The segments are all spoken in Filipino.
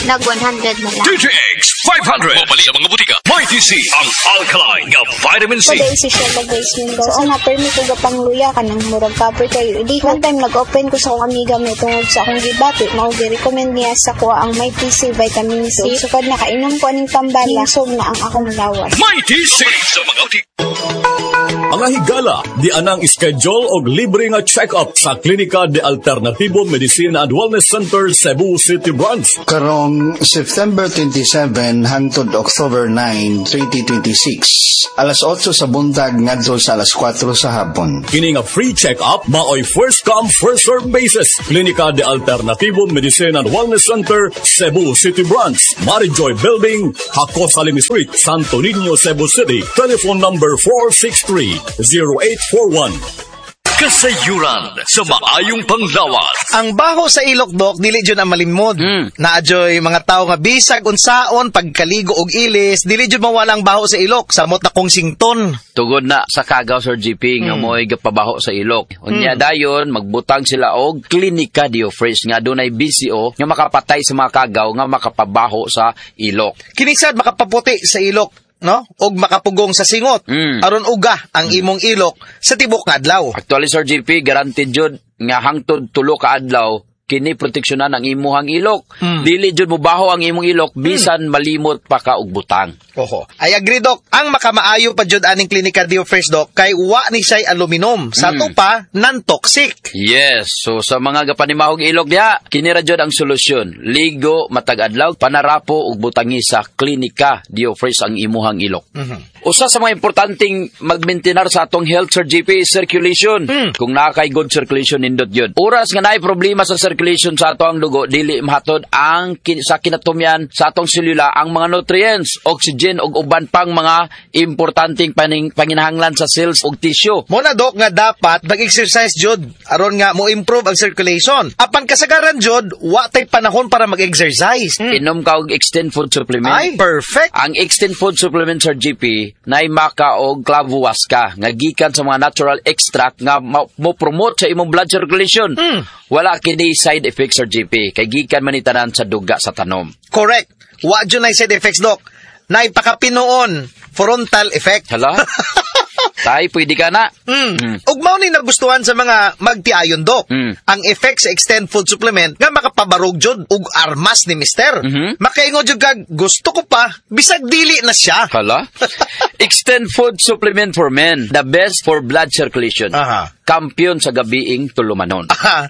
Nag 100 na lang. DTX 500. Mabali ang mga butika. May TC ang alkaline nga vitamin C. Kada isi siya mag-base mo daw. So, na-permi ko gapang luya ka ng murag paper kayo. Di one time nag-open ko sa akong amiga may tungod sa akong gibati. Mao-recommend niya sa ko ang May TC vitamin C. Sukad na kainom ko aning tambala. Sog na ang akong lawas. May TC sa mga butika. Mga higala, di anang schedule og libre nga check-up sa Klinika de Alternativo Medicina and Wellness Center, Cebu City Branch. Karong September 27 hangtod October 9, 2026. Alas 8 sa buntag ngadto sa alas 4 sa hapon. Kini nga free check-up maoy first come first serve basis. Klinika de Alternativo Medicina and Wellness Center, Cebu City Branch, Marijoy Building, Hakos Alimi Street, Santo Niño, Cebu City. Telephone number 463-0841. Kasayuran sa maayong panglawas. Ang baho sa ilok, Dok, dili dyan ang malimod. Naadyoy mga tao nga bisag, unsaon, pagkaligo og ilis, dili dyan mawalang baho sa ilok, samot na kong sington. Tugod na sa Kagaw, Sir GP, nga mo'y gapabaho sa ilok. Unya dayon, magbutang sila og Klinika Diofresh nga dunay BCO nga makapatay sa mga kagaw nga makapabaho sa ilok. Kinisad makapaputi sa ilok, no? Og makapugong sa singot. Aron uga ang imong ilok sa tibok nga adlaw. Actually, Sir GP, guaranteed jud nga hangtod 3 ka adlaw kini proteksyonan ang imuhang ilok. Dili jud mo baho ang imong ilok bisan malimot pa ka og butang. Oho. I agree, Doc. Ang makamaayo pa jud aning Klinika Diofresh, Doc, kay wa ni siya aluminum. Sa to pa, non-toxic. Yes. So sa mga gapanimahog ilok diha, kini ra jud ang solusyon. Ligo matag adlaw, panarapo ug butangi sa Klinika Diofresh ang imuhang ilok. Usa sa mga importanteng mag-maintain sa atong health, Sir GP, circulation. Kung nakay good circulation nindot yun. Oras nga naay problema sa circulation sa atong dugo, dili mahatod ang sa kinatumyan sa atong selula ang mga nutrients, oxygen ug uban pang mga importanteng panginahanglan sa cells ug tissue. Mo na, Doc, nga dapat mag-exercise jud aron nga mo improve ang circulation. Apan kasagaran jud, wa tay panahon para mag-exercise. Inom ka og extend food supplement. Ay, perfect. Ang extend food supplement, Sir GP, nay maka og clavuasca nga gikan sa mga natural extract nga mo promote sa imong blood circulation. Wala kini side effects, Sir GP, kay gikan man itanan sa duga sa tanom. Correct. Wa jud nay side effects, Doc. Nay pakapinoon frontal effect. Hala? Tay, pwede ka na. Ug mao ni nagustuhan sa mga magtiayon, Doc. Ang effect sa extend food supplement nga makapabarog jud ug armas ni Mister. Makaingon jud kag gusto ko pa bisag dili na siya. Hala? Extend food supplement for men, the best for blood circulation. Kampiyon sa gabiing tulumanon.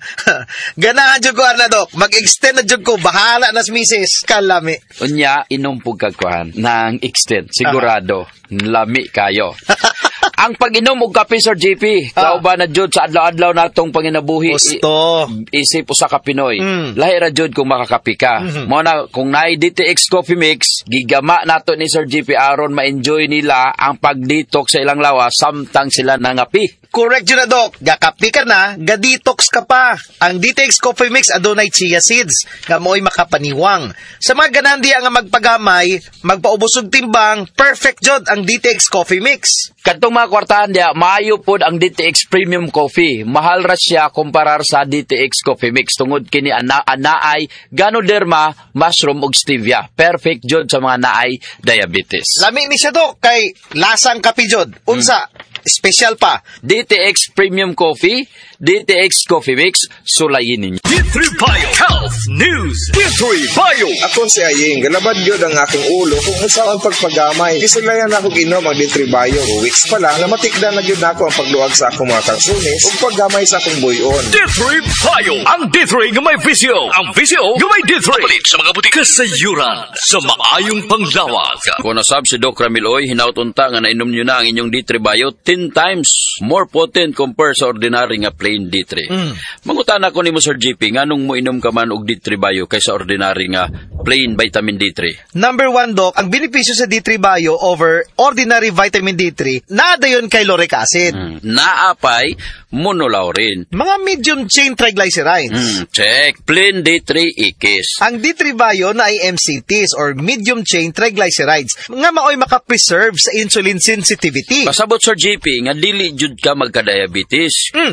Ganahan jud ko na, Doc. Mag-extend na jud ko, bahala na si Mrs. Kalami. Unya inom pug kagkuhan nang extend sigurado lami kayo. Ang pag-inom og kape, Sir GP, kauban na jud sa adlaw-adlaw natong panginabuhi. Gusto. Isip usa ka Pinoy. Lahi ra jud kung makakapi ka. Mo na kung naay DTX Coffee Mix, gigama nato ni Sir GP aron ma-enjoy nila ang pag-detox sa ilang lawas samtang sila nangapi. Correct yun na, Doc. Gakapi ka na, ga-detox ka pa. Ang DTX Coffee Mix adunay chia seeds, nga mo'y makapaniwang. Sa mga ganandi nga magpagamay, magpaubos og timbang, perfect jud ang DTX Coffee Mix. Kadtong mga kwartahan dia, maayo pod ang DTX Premium Coffee. Mahal ra siya kumparar sa DTX Coffee Mix tungod kini anaay Ganoderma, mushroom ug stevia. Perfect jud sa mga naay diabetes. Lami ni siya, Doc, kay lasang kapi jud. Unsa? Special pa. DTX Premium Coffee, DTX Coffee Mix, sulayin ninyo. D3 Bio Health News. D3 Bio. Ako si Aying, galabad yun ang aking ulo kung usaw ang pagpagamay. Kisulayan ako ginom ang D3 Bio. 2 weeks pa lang na matikdan na yun ako ang pagluwag sa akong mga kansunis o paggamay sa akong buyon. D3 Bio. Ang D3 nga may visyo. Ang visyo nga may D3. Palit sa mga butik. Kasayuran sa maayong panglawag. Kung nasab si Doc Ramiloy, hinautunta nga nainom nyo na ang inyong D3 Bio 10 times more potent compared sa ordinary nga plain D3. Mangutan ako ni mo, Sir GP, nga nung mo inom ka man og D3 Bio kaysa ordinary nga plain vitamin D3. Number 1, Doc, ang benepisyo sa D3 Bio over ordinary vitamin D3, naadayon kay lauric acid. Naapay monolaurin. Mga medium chain triglycerides. Check. Plain D3 ikis. Ang D3 Bio na ay MCTs or medium chain triglycerides nga maoy makapreserve sa insulin sensitivity. Pasabot, Sir GP, nga dili jud ka magka-diabetes. Kung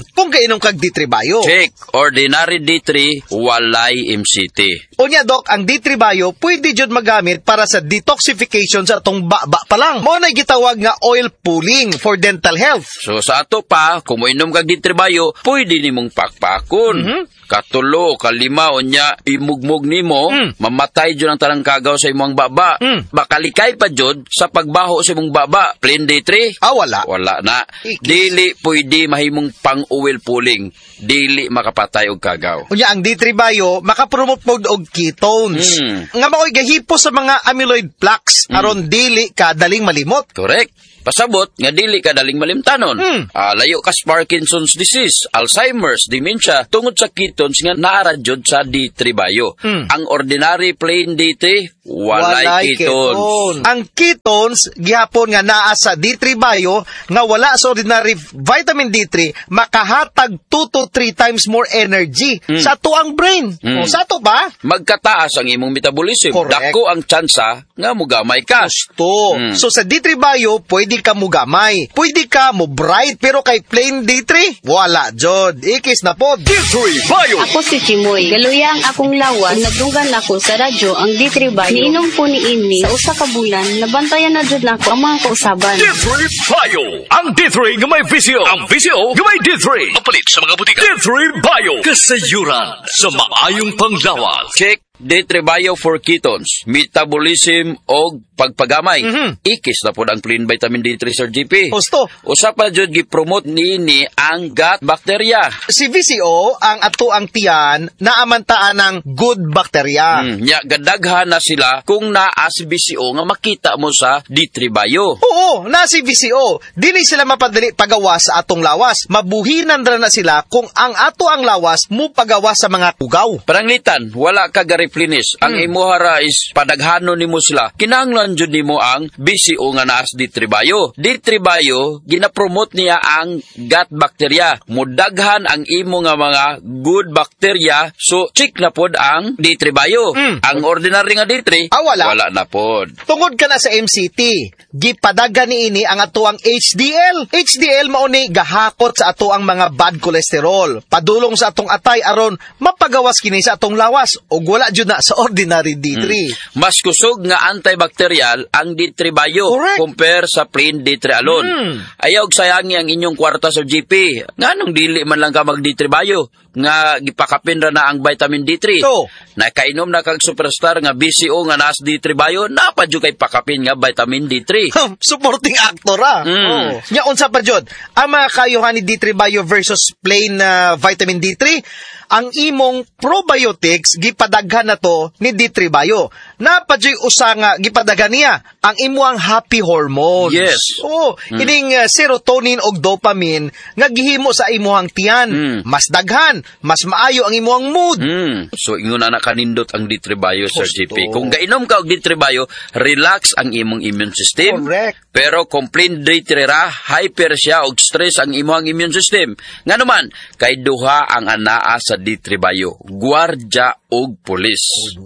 makainom kag D3 Bio. Check. Ordinary D3, walay MCT. Unya, Dok, ang D3 Bio, pwede jud magamit para sa detoxification sa atong baba pa lang. Mo na gitawag nga oil pulling for dental health. So sa ato pa, kung moinom kag D3 Bio, pwede nimong pakpakon. Katulo, kalima, unya, imugmog nimo, mamatay jud ang tanang kagaw sa imong baba. Bakalikay pa jud sa pagbaho sa imong baba. Plain D3? Wala. Wala na. Ikis. Dili pwede mahimong pang-oil pulling. Dili makapatay og kagaw. Unya, ang D3 Bio, makapromote mo og ketones. Nga mao'y gahipo sa mga amyloid plaques, aron dili ka daling malimot. Correct. Pasabot nga dili ka daling malimtanon. Layo ka sa Parkinson's disease, Alzheimer's, dementia tungod sa ketones nga naara jud sa D3 Bio. Ang ordinary plain D3 walay ketones. Ang ketones gihapon nga naa sa D3 Bio nga wala sa ordinary vitamin D3 makahatag 2 to 3 times more energy sa tuang brain. O sa to ba? Magkataas ang imong metabolism. Correct. Dako ang tsansa nga mugamay ka. Gusto. So sa D3 Bio, pwede ka mugamay. Pwede ka mo bright, pero kay plain D3, wala, jod. Ikis na pod. D3 Bio. Ako si Chimoy. Galuya ang akong lawas. Nagdunggan ako sa radyo ang D3 Bio. Niinom po ni ini sa usa ka bulan. Nabantayan na jud nako ang mga kausaban. D3 Bio. Ang D3 nga may visyo. Ang visyo nga may D3. Mapalit sa mga butika. D3 Bio. Kasayuran sa maayong panglawas. Check. D3 Bio for ketones, metabolism o pagpagamay. Ikis na po ang clean vitamin D3, Sir GP. Gusto. Usa pa jud gi-promote niini ang gut bacteria. Si VCO, ang ato ang tiyan, naamantaan ng good bacteria. Nya gadaghan na sila kung naa si VCO nga makita mo sa D3 Bio. Oo, na si VCO. Dili sila mapadali pagawas sa atong lawas. Mabuhinan ra na sila kung ang ato ang lawas mo pagawas sa mga kugaw. Paranglitan, wala ka ga-replenish. Ang imuhara is padaghanon nimo sila. Kinahanglan jud nimo ang BCO nga naas D3 Bio. D3 Bio gina-promote niya ang gut bacteria. Mudaghan ang imo nga mga good bacteria. So check na pod ang D3 Bio. Ang ordinary nga D3 wala na pod. Tungod ka na sa MCT, gipadagan niini ang ato ang HDL. HDL mao ni gahakot sa ato ang mga bad cholesterol. Padulong sa atong atay aron mapagawas kini sa atong lawas ug wala jud na sa ordinary D3. Mas kusog nga antibacterial ang D3 Bio compare sa plain D3 alone. Ayaw sayangi ang inyong kwarta sa GP. Nganong dili man lang ka mag D3 Bio nga gipakapin ra na ang vitamin D3. Nakainom na kag superstar nga BCO nga nas D3 Bio, napadyo kay pakapin nga vitamin D3. Supporting actor Nya unsa pa jud ang mga kayuhan ni D3 Bio versus plain vitamin D3? Ang imong probiotics gipadaghan na to ni D3 Bio. Napadyoy usa nga gipadaghan niya ang imuang happy hormones. Yes. Ining serotonin og dopamine nga gihimo sa imuhang tiyan. Mas daghan, mas maayo ang imuang mood. So ingon na kanindot ang D3 Bio, Sir GP. Kung gainom ka og D3 Bio, relax ang imong immune system. Correct. Pero complain D3 ra, hyper siya og stress ang imong immune system. Nga naman, kay duha ang anaa sa D3 Bio, gwardya og pulis.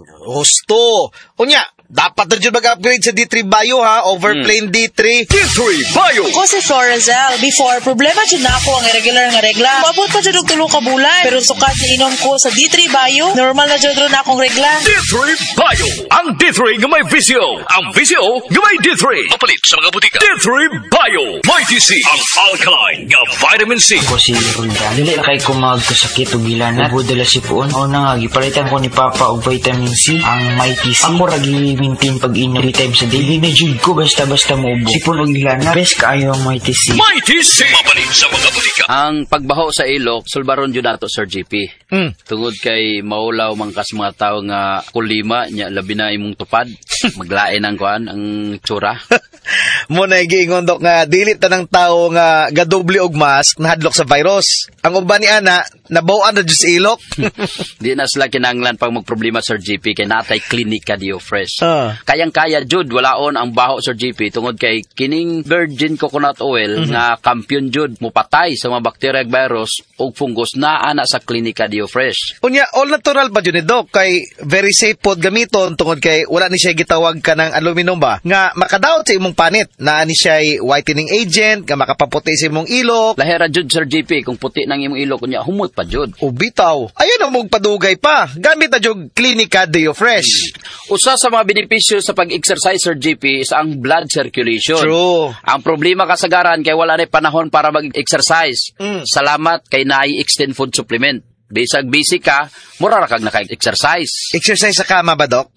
Gusto. Unya, dapat na dyan mag-upgrade sa D3 Bio over plain D3. D3 Bio. Ako si Florazel. Before, problema dyan na ako ang irregular nga regla. Maabot pa dyan og 3 ka bulan. Pero sukat na inom ko sa D3 Bio, normal na dyan na akong regla. D3 Bio. Ang D3 nga may visyo. Ang visyo nga may D3. Mapalit sa mga butika. D3 Bio. May TC. Ang alkaline nga vitamin C. Ako si Rolda. Dili na kay ko magkasakit o gilanat. Budala si puon. O na nga, gipalitan ko ni Papa og vitamin C. Ang may TC. Ako ragi maintain pag-inom 3 times a day. Di na jud ko basta-basta maubo. Sipon og gilanat. Best kaayo ang may TC. May TC. Mapalit sa mga butika. Ang pagbaho sa ilok, sulbaron jud nato, Sir GP. Tungod kay maulaw man kas mga tawo nga kulima nya labi na imong tupad. Maglain ang kuan ang tsura. Mo na giingon dok nga dili tanang tawo nga gadoble og mask nahadlok sa virus. Ang uban ni ana nabaw-an na jud sa ilok. Di na sila kinahanglan pag magproblema, Sir GP, kay natay klinika Dio Fresh. Kayang-kaya jud walaon ang baho, Sir GP, tungod kay kining virgin coconut oil nga kampiyon jud mupatay sa mga bakterya ug virus ug fungus na ana sa klinika Dio Fresh. Unya all natural ba jud ni dok kay very safe pod gamiton tungod kay wala ni siya gitawag ka ng aluminum ba nga makadaot sa imong panit. na ni siya'y whitening agent, nga makapaputi sa imong ilok. Lahera jud Sir JP kung puti nang imong ilok kunya humot pa jud. Ubitaw. Ayun ang mong padugay pa. Gamit na jud Clinica Deo Fresh. Usa sa mga benepisyo sa pag-exercise Sir JP is ang blood circulation. True. Ang problema kasagaran kay wala na panahon para mag-exercise. Salamat kay naay extend food supplement. Bisag busy ka, mura ra kag naka-exercise. Exercise sa kama ba, Doc?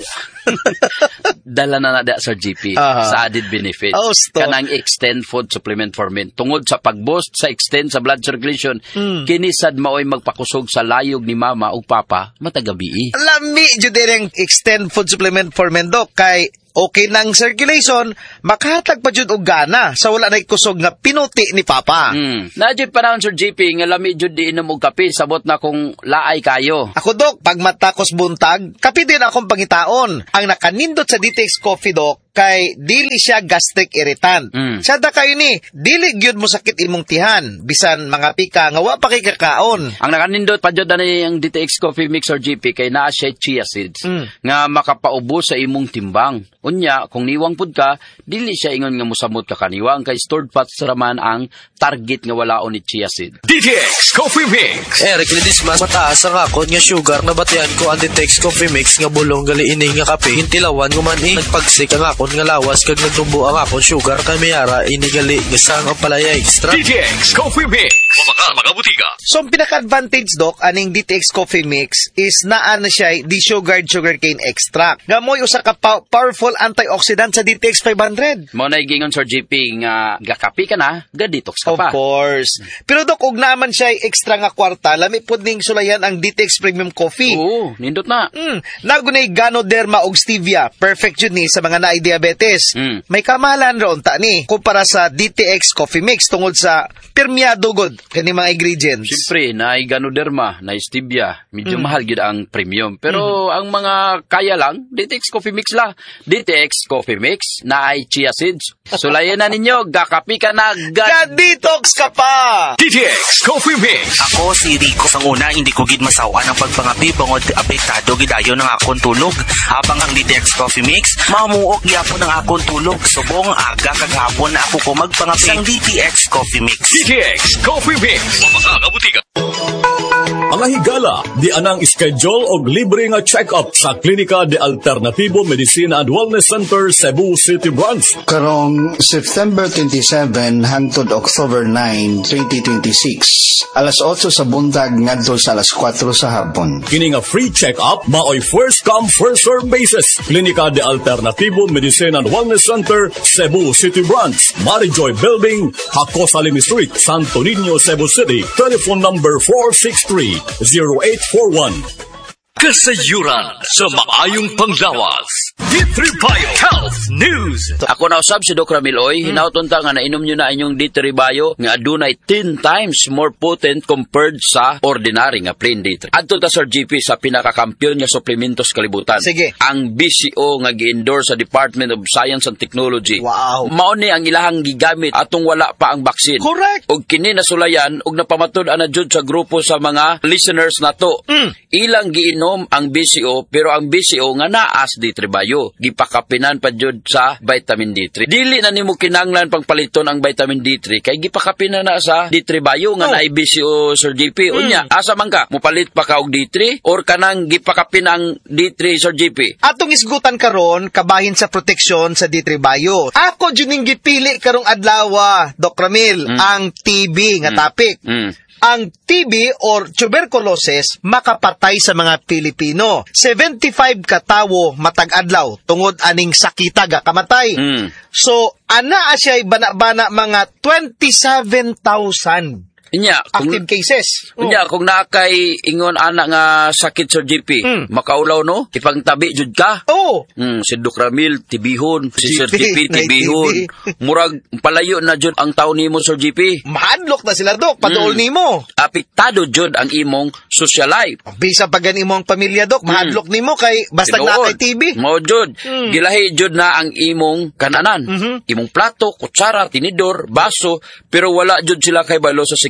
Dala na nada Sir GP sa added benefits. Kanang extend food supplement for men. Tungod sa pag-boost sa extend sa blood circulation, kinisad maoy magpakusog sa layog ni mama o papa matagabi. Lami jud ang extend food supplement for men, Doc, kay okay nang circulation, makahatag pa jud og gana sa wala na ikusog nga pinuti ni Papa. Nadjud panahon Sir JP nga lami jud di inom og kape sabot na kung laay kayo. Ako, Doc, pag matakos buntag, kape din akong pangitaon. Ang nakanindot sa DTX Coffee, Doc, kay dili siya gastric irritant. Sada kayo ni, dili gyud mo sakit imong tihan, bisan mga pika nga wa pa kay kakaon. Ang nakanindot pa jud ani ang DTX Coffee Mix or GP kay naa siya chia seeds nga makapaubos sa imong timbang. Unya, kung niwang pud ka, dili siya ingon nga mosamot ka kaniwang kay stored fats raman ang target nga walaon ni chia seed. DTX Coffee Mix. Eric Lidismas, mataas ang akon nga sugar na batian ko ang DTX Coffee Mix nga bulong gali ini nga kape. Hintilawan gumani, nagpagsik ang akon nga lawas kag nagtumbo ang akon sugar kay mayara ini gali nga sang ang palaya extra. DTX Coffee Mix. Mga butika. So, ang pinaka-advantage, Doc, aning DTX Coffee Mix is naan na siya desugared sugarcane extract. Nga mo'y usa ka powerful antioxidant sa DTX 500. Mo na gingon Sir JP nga gakapi ka na, ga-detox ka pa. Of course. Pero, Doc, ug naman siya extra nga kwarta, lami pud ning sulayan ang DTX Premium Coffee. Oo, nindot na. Nagunay Ganoderma og stevia. Perfect yun ni sa mga naay diabetes. May kamahalan ron ta ni kumpara sa DTX Coffee Mix tungod sa permeado god kani mga ingredients. Siyempre, naay Ganoderma, naay stevia. Medyo mahal gyud ang premium. Pero ang mga kaya lang, DTX Coffee Mix la. DTX Coffee Mix, naay chia seeds. Sulayan na ninyo, gakapi ka na, ga-detox ka pa! DTX Coffee Mix. Ako si Rico. Sang una, hindi ko gid masawa ng pagpangapi bangod apektado gidayo ng akong tulog. Habang ang DTX Coffee Mix, mamuok gyapon ang akong tulog. Subong aga kagahapon na ako ko magpangapi sang DTX Coffee Mix. DTX Coffee Mix. Mga butika. Mga higala, di anang schedule og libre nga check-up sa Klinika de Alternativo Medicina and Wellness Center, Cebu City Branch. Karong September 27 hangtod October 9, 2026. Alas 8 sa buntag ngadto sa alas 4 sa hapon. Kini nga free check-up maoy first come first serve basis. Klinika de Alternativo Medicina and Wellness Center, Cebu City Branch, Marijoy Building, Hacosa Limi Street, Santo Niño, Cebu City. Telephone number 463-0841. Kasayuran sa maayong panglawas. D3 Bio Health News. Ako na usab si Doc Ramiloy, hinauton ta nga nainom nyo na inyong D3 Bio nga adunay 10 times more potent compared sa ordinary nga plain D3. Adto ta Sir GP sa pinakakampiyon nga suplementos kalibutan. Sige. Ang BCO nga gi-endorse sa Department of Science and Technology. Wow. Mao ni ang ilahang gigamit atong wala pa ang baksin. Correct. Og kini nasulayan og napamatud-an na jud sa grupo sa mga listeners nato. Ilang giinom ang BCO pero ang BCO nga naas D3 Bio gipakapinan pa jud sa vitamin D3. Dili na nimo kinahanglan pagpaliton ang vitamin D3 kay gipakapinan na sa D3 Bio nga naay BCO Sir JP. Unya, asa man ka mopalit pa ka og D3 or kanang gipakapin ang D3 Sir JP? Atong isgutan karon kabahin sa proteksyon sa D3 Bio. Ako jud ning gipili karong adlaw, Doc Ramil, ang TB nga topic. Ang TB or tuberculosis makapatay sa mga Pilipino. 75 ka tawo matag adlaw tungod aning sakita ga kamatay. So ana siya bana-bana mga 27,000 Inya, active cases. Inya, kung nakay ingon anak nga sakit Sir JP, makaulaw no? Ipangtabi jud ka. Si Doc Ramil, tibihon. Si Sir JP, tibihon. Murag, palayo na jud ang taon nimo Sir JP. Mahadlok na sila, Doc. Paduol nimo. Apektado jud ang imong social life. Bisa pa gan imong pamilya, Doc. Mahadlok nimo kay basta na kay TB. Mao jud. Gilahi jud na ang imong kananan. Imong plato, kutsara, tinidor, baso, pero wala jud sila kay balo sa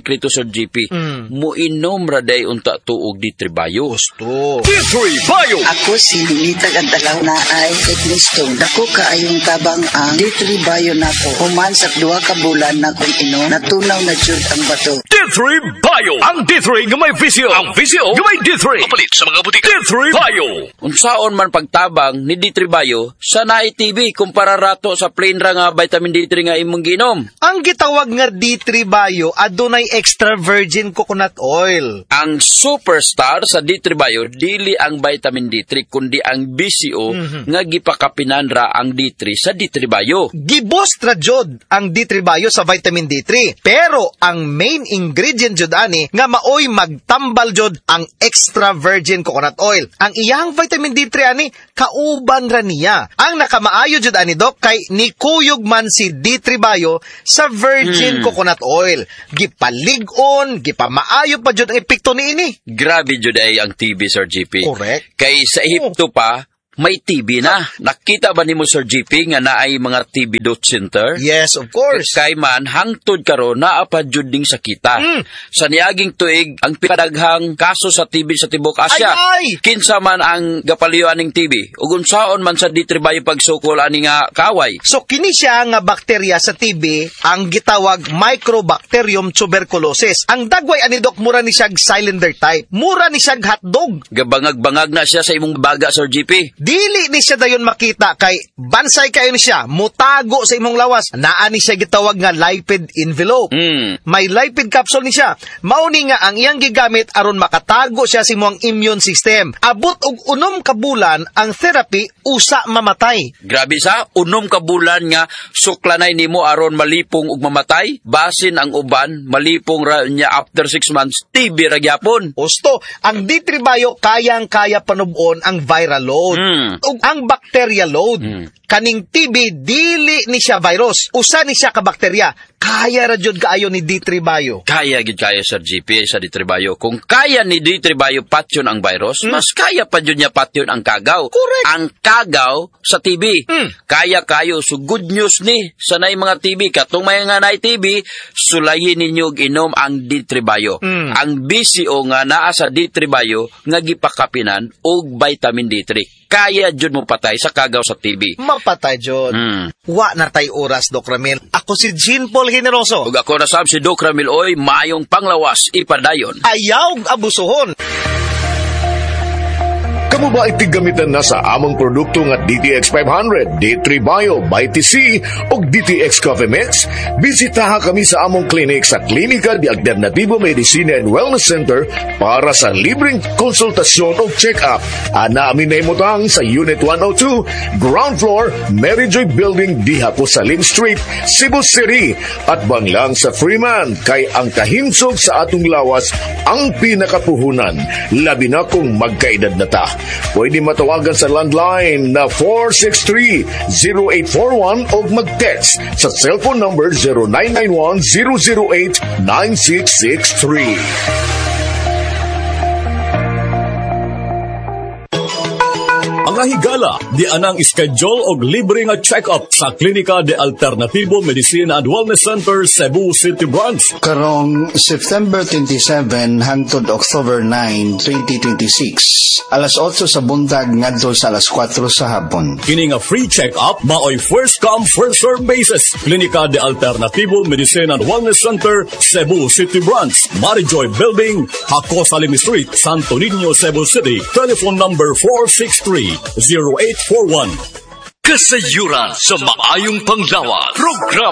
sikreto Sir GP. Muinom ra day unta tuog D3 Bio. Gusto. D3 Bio. Ako si Nitag ang dalaw na ay Edmistong. Dako kaayong tabang ang D3 Bio nako. Human sa 2 ka bulan na kung inom, natunaw na jud ang bato. D3 Bio. Ang D3 nga may visyo. Ang visyo nga may D3. Kapalit sa mga butika. D3 Bio. Unsaon man pagtabang ni D3 Bio sa naay TV kumpara rato sa plain ra nga vitamin D3 nga imong ginom. Ang gitawag nga D3 Bio adunay extra virgin coconut oil. Ang superstar sa D3 Bio dili ang vitamin D3 kundi ang BCO nga gipakapinan ra ang D3 sa D3 Bio. Giboost ra jud ang D3 Bio sa vitamin D3. Pero ang main ingredient jud ani nga maoy magtambal jud ang extra virgin coconut oil. Ang iyang vitamin D3 ani kauban ra niya. Ang nakamaayo jud ani dok kay nikuyog man si D3 Bio sa virgin coconut oil. Gipalig-on, gipamaayo pa jud ang epekto niini. Grabe jud ay ang TB Sir GP. Correct. Kay sa Ehipto pa may TB na. Nakita ba nimo Sir GP nga naay mga TB dot center? Yes, of course. Kay man hangtod karon naa pa jud ding sakita. Sa niaging tuig ang pinadaghang kaso sa TB sa tibuok Asya. Ay! Kinsa man ang gapaliwan ning TB ug unsaon man sa D3 Bio pagsukol ani nga kaway. So kini siya nga bakterya sa TB ang gitawag Mycobacterium tuberculosis. Ang dagway ani dok mura ni siya cylinder type. Mura ni siya hotdog. Gabangag-bangag na siya sa imong baga Sir GP. Dili ni siya dayon makita kay bansay kayo ni siya, mutago sa imong lawas. Naa ni siya gitawag nga lipid envelope. May lipid capsule ni siya. Mauni nga ang iyang gigamit aron makatago siya sa imong immune system. Abot og 6 ka bulan ang therapy usa mamatay. Grabe sa 6 ka bulan nga suklanay nimo aron malipong ug mamatay. Basin ang uban malipong ra niya after 6 months TB ra gyapon. Osto, ang D3 Bio kayang-kaya panubon ang viral load. Ug ang bacteria load. Kaning TB dili ni siya virus, usa ni siya ka bakterya. Kaya ra jud kaayo ni D3 Bio. Kaya gid kayo Sir GP sa D3 Bio. Kung kaya ni D3 Bio patyon ang virus, mas kaya pa jud niya patyon ang kagaw. Correct. Ang kagaw sa TB. Kaya kayo. So good news ni sa nay mga TB katong may nga nay TB, sulayin ninyo og inom ang D3 Bio. Ang BCO nga naa sa D3 Bio nga gipakapinan og vitamin D3. Kaya jud mo patay sa kagaw sa TB. Mapatay jud. Wa na tay oras Doc Ramil. Ako si Jean Paul Generoso. Ug ako na sab si Doc Ramil Oy, mayong panglawas ipadayon. Ayaw abusuhon. Kamu ba itigamitan na sa among produkto nga DTX 500, D3 Bio, by TC o DTX Coffee Mix? Bisitaha kami sa among clinic sa Klinika de Alternativo Medicina and Wellness Center para sa libreng konsultasyon o check-up. Ana amin na imutang sa Unit 102, Ground Floor, Mary Joy Building, Dihaco Salim Street, Cebu City. At banglang sa Freeman, kay ang kahinsog sa atong lawas ang pinakapuhunan. Labi na kung magkaedad na ta. Pwede matawagan sa landline na 463-0841 o mag-text sa cellphone number 0991-008-9663. Mga higala, di anang schedule og libre nga check-up sa Klinika de Alternativo Medicina and Wellness Center, Cebu City Branch. Karong September 27 hangtod October 9, 2026. Alas 8 sa buntag ngadto sa alas 4 sa hapon. Kini nga free check-up maoy first come first serve basis. Klinika de Alternativo Medicina and Wellness Center, Cebu City Branch, Marijoy Building, Haco Salim Street, Santo Niño, Cebu City. Telephone number 463-0841. Kasayuran sa maayong panglawas. Programa